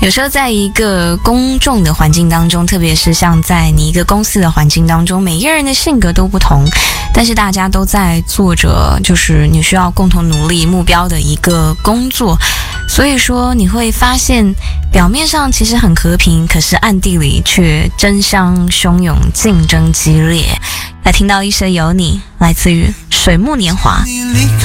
有时候在一个公众的环境当中，特别是像在你一个公司的环境当中，每一个人的性格都不同，但是大家都在做着就是你需要共同努力目标的一个工作，所以说你会发现表面上其实很和平，可是暗地里却争相汹涌，竞争激烈。来听到一生有你，来自于水木年华。